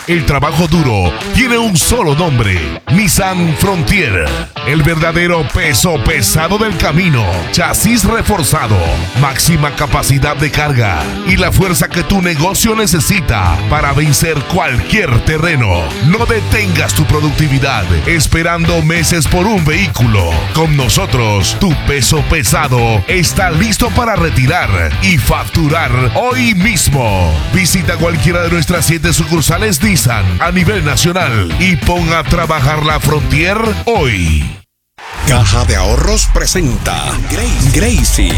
El trabajo duro tiene un solo nombre: Nissan Frontier. El verdadero peso pesado del camino. Chasis reforzado, máxima capacidad de carga y la fuerza que tu negocio necesita para vencer cualquier terreno. No detengas tu productividad esperando meses por un vehículo. Con nosotros, tu peso pesado está listo para retirar y facturar hoy mismo. Visita cualquiera de nuestras 7 sucursales Nissan a nivel nacional y ponga a trabajar la Frontier hoy. Caja de Ahorros presenta Gracie,